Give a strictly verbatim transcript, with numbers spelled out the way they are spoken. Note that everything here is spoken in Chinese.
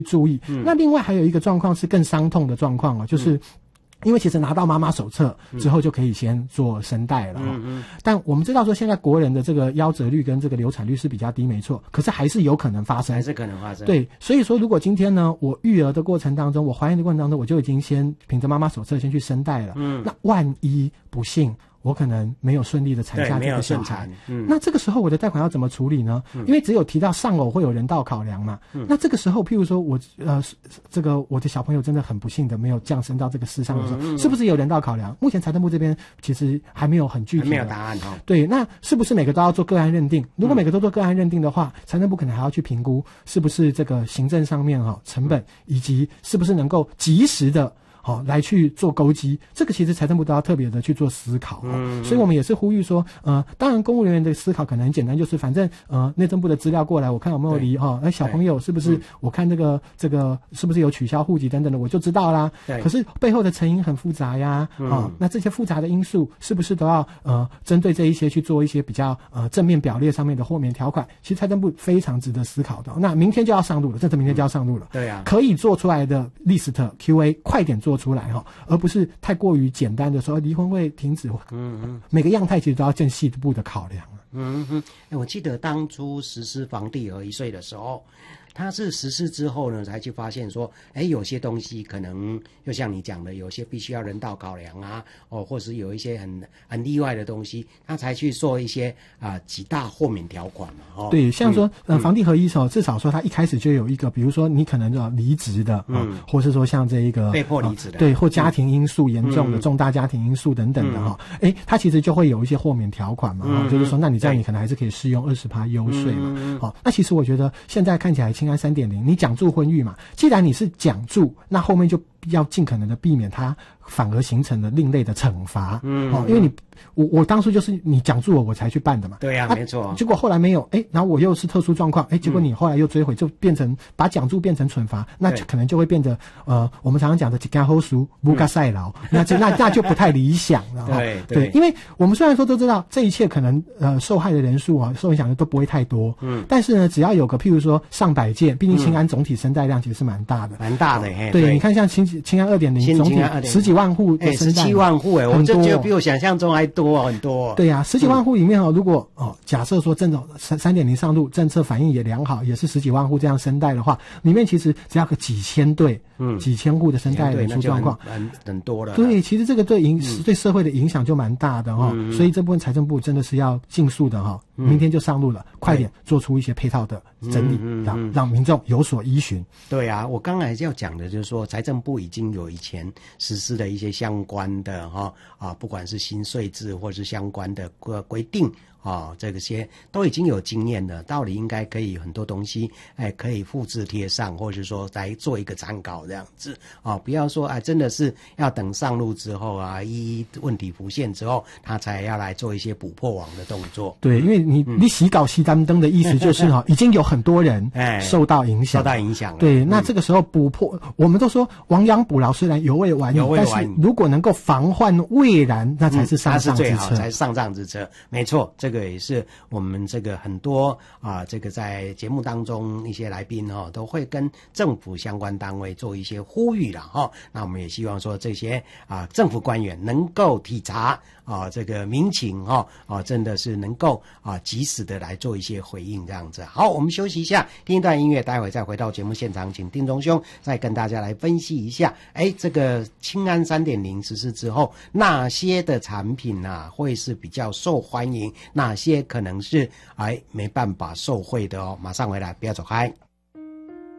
注意。嗯、那另外还有一个状况是更伤痛的状况哦，就是。嗯因为其实拿到妈妈手册之后就可以先做声带了、哦嗯嗯、但我们知道说现在国人的这个夭折率跟这个流产率是比较低没错，可是还是有可能发生， 还是可能发生。 对，所以说如果今天呢我育儿的过程当中，我怀孕的过程当中我就已经先凭着妈妈手册先去声带了，嗯，那万一不幸我可能没有顺利的产下这个小孩，嗯，那这个时候我的贷款要怎么处理呢？嗯、因为只有提到丧偶会有人道考量嘛，嗯，那这个时候，譬如说我呃这个我的小朋友真的很不幸的没有降生到这个世上的时候，嗯嗯、是不是有人道考量？目前财政部这边其实还没有很具体的， 没有答案哦。 对，那是不是每个都要做个案认定？如果每个都做个案认定的话，财政部可能还要去评估是不是这个行政上面哈、哦、成本，以及是不是能够及时的。好、哦，来去做勾稽，这个其实财政部都要特别的去做思考、哦嗯、所以我们也是呼吁说，呃，当然公务人员的思考可能很简单，就是反正呃内政部的资料过来，我看有没有离哈，哎、哦、小朋友是不是、嗯、我看这个这个是不是有取消户籍等等的，我就知道啦。可是背后的成因很复杂呀，啊、嗯哦，那这些复杂的因素是不是都要呃针对这一些去做一些比较呃正面表列上面的豁免条款？其实财政部非常值得思考的。那明天就要上路了，这次明天就要上路了。 对啊， 可以做出来的 list Q A 快点做。做出来哈，而不是太过于简单的说离婚会停止。嗯嗯，每个样态其实都要更细部的考量。 嗯哼，欸、我记得当初实施房地合一税的时候，它是实施之后呢，才去发现说，哎、欸，有些东西可能就像你讲的，有些必须要人道考量啊，哦，或是有一些很很例外的东西，他才去做一些啊、呃、几大豁免条款嘛。哦， 对，像说、嗯、呃房地合一时至少说他一开始就有一个，比如说你可能要离职的，嗯、哦，或是说像这一个被迫离职的、 呃，对，或家庭因素严重的、嗯、重大家庭因素等等的哈，哎、嗯，他其实就会有一些豁免条款嘛，嗯、就是说，那你这样你可能还是可以适用二十趴优税嘛，嗯、哦，那其实我觉得现在看起来青安 三点零， 你讲住婚育嘛，既然你是讲住，那后面就要尽可能的避免它反而形成了另类的惩罚，嗯，哦，因为你我我当初就是你讲住了我才去办的嘛， 对呀、啊，没错。 结果后来没有，哎，然后我又是特殊状况，哎，结果你后来又追回，就变成把讲住变成惩罚，那可能就会变得呃，我们常常讲的几干后熟不干赛劳，那就那那就不太理想了哈。 对对, 对，因为我们虽然说都知道这一切可能呃受害的人数啊，受影响的都不会太多，嗯，但是呢，只要有个譬如说上百件，毕竟青安总体生贷量其实是蛮大的， 蛮、嗯、大的，嘿， 对，你看像青青安二点零总体十几万户的生贷， 十七万户哎，我就觉得比我想象中还多很多。 对呀、啊，十几万户里面哦，如果哦假设说政三三点零上路，政策反应也良好，也是十几万户这样生贷的话，里面其实只要个几千对，嗯，几千户的生贷人数状况， 很很多了。 对，其实这个对影、嗯、对社会的影响就蛮大的哈、哦嗯，所以这部分财政部真的是要尽速的哈、哦嗯，明天就上路了，快点做出一些配套的整理，嗯嗯嗯、让让民众有所依循。 对啊，我刚才要讲的就是说，财政部已经有以前实施的一些相关的哈啊，不管是新税制或是相关的规规定。啊、哦，这些都已经有经验了，道理应该可以很多东西，哎，可以复制贴上，或者说来做一个参考这样子啊、哦，不要说哎，真的是要等上路之后啊，一一问题浮现之后，他才要来做一些补破网的动作。 对，因为你、嗯、你洗稿熄单灯的意思就是哈，已经有很多人受到影响， 受到影响了。 对，那这个时候补破，嗯、我们都说亡羊补牢，虽然犹未晚矣，但是如果能够防患未然，那才是上上之策， 嗯、是最好，才是上上之策。没错，这。这个也是我们这个很多啊，这个在节目当中一些来宾哈、哦，都会跟政府相关单位做一些呼吁了哈、哦。那我们也希望说这些啊政府官员能够体察啊这个民情哈啊，真的是能够啊及时的来做一些回应这样子。好，我们休息一下，听一段音乐，待会再回到节目现场，请丁宗兄再跟大家来分析一下，哎，这个青安 三点零 实施之后，哪些的产品啊会是比较受欢迎？哪些可能是哎没办法受惠的哦？马上回来，不要走开。